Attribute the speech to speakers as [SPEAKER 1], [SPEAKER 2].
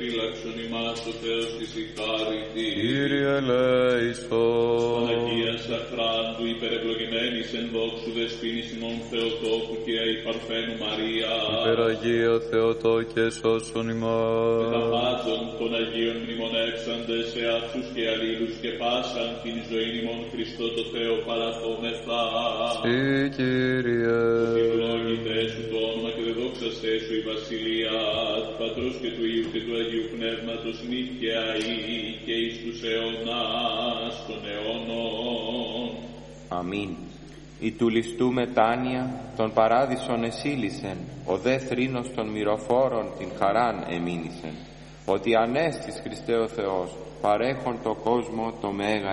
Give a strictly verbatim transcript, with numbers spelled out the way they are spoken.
[SPEAKER 1] εφύλαξον ημάς ο Θεός της η χάρητη.
[SPEAKER 2] Κύριε ελέησον.
[SPEAKER 1] Παναγία Σαχράντου, υπερευλογημένης εν δόξου δεσποίνης ημών Θεοτόκου και η Παρθένου Μαρία.
[SPEAKER 2] Υπεραγία Θεοτόκε σώσον ημάς.
[SPEAKER 1] Μεταπάτων των Αγίων μνημονεύσαντες σε άξους και αλλήλους και πάσαν την ζωή ημών Χριστό το Θεό παραθόμεθα.
[SPEAKER 2] Συ Κύριε.
[SPEAKER 1] Ευλόγητε σου το όνομα και δεδόξαστε σου η βασιλεία του Πατρός και του Υιού και του Αγίου Πνεύματος νύχια ή και εις τους αιώνας των αιώνων.
[SPEAKER 3] Αμήν. Η του ληστού μετάνοια των παράδεισων εσύλισεν, ο δε θρήνος των μυροφόρων την χαράν εμήνησεν. Ότι ανέστης Χριστέ ο Θεός, παρέχον το κόσμο το μέγα